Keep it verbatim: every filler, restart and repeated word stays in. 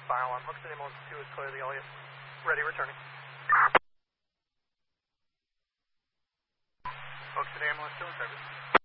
Fire alarm. Hooks and ambulance two is clear the Elliott. Ready, returning. Hooks and ambulance two in service.